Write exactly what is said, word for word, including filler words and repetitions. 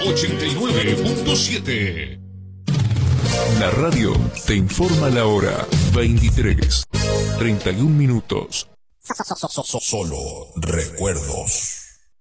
ochenta y nueve punto siete. La radio te informa la hora veintitrés, treinta y un minutos. Solo recuerdos.